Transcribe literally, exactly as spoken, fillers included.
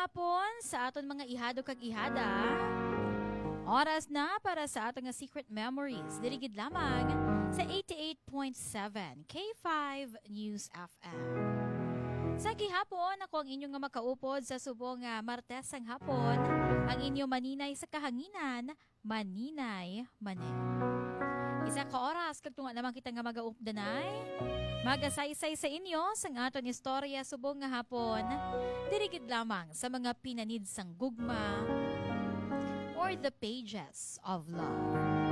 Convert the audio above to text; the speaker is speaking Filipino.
hapon sa aton mga ihado kag ihada. Oras na para sa aton nga Secret Memories. Dirigid lamang sa eighty-eight point seven K five News F M. Sa gihapon, ako ang inyong nga makaupod sa subong nga Martes ang hapon, ang inyong maninay sa kahanginan, maninay manay. Isa ka oras, kagtunga naman kita nga magaupdanay. Magasaysay sa inyo sang aton istorya subong nga hapon, dirigid lamang sa mga pinanid sang gugma or the pages of love.